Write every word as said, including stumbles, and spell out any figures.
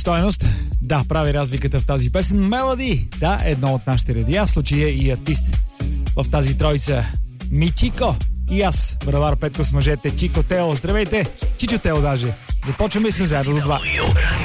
стойност. Да, прави разликата в тази песен. Мелоди, да, едно от нашите радиа, в случая и артист в тази троица. Мичико и аз, Бравар Петко с мъжете, Чико Тео. Здравейте, Чичо Тео даже. Започваме и сме заедно до два.